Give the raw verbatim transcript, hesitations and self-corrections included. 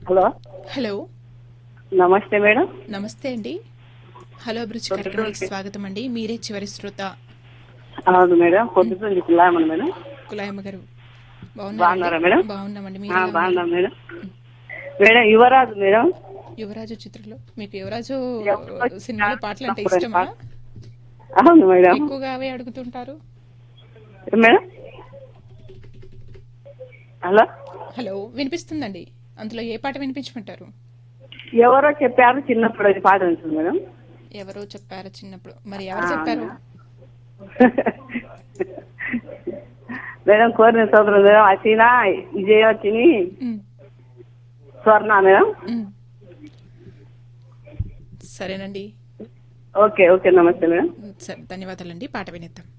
Hello hello నమస్తే madam. నమస్తే అండి. హలో అభిరుచి కార్యక్రమానికి స్వాగతం అండి. మీరే చివరి శ్రోత. అవును మేడం, పొద్దుటూరు కులామని మేడం. కులాయమ్మ గారు బాగున్నారండి? బాగున్నారా మేడం? బాగున్నామండి. మీరు ఆ, ఎలా ఉన్నారు? బాగున్నాం మేడం. మేడం యువరాజు మేడం. యువరాజు చిత్రంలో మీకు యువరాజు ఎవరో సినిమాలో పాటలు అంటే ఇష్టమా? అవును మేడం. ఎక్కువగా అవే అడుగుతుంటారు. మేడం హలో హలో వినిపిస్తుందండి. అందులో ఏ పాట వినిపించమంటారు? ఎవరో చెప్పారు చిన్నప్పుడు అది పాట ఉంటుంది మేడం. ఎవరో చెప్పారు చిన్నప్పుడు, మరి ఆ, ఎవరు చెప్పారు? మేడం కోరిన సోదరు మేడం అసీనా విజయవతిని ఉమ్, స్వర్ణ మేడం. ఉమ్. సరేనండి. ఓకే ఓకే నమస్తే మేడం. సరే, ధన్యవాదాలండి. పాట వినేద్దాం.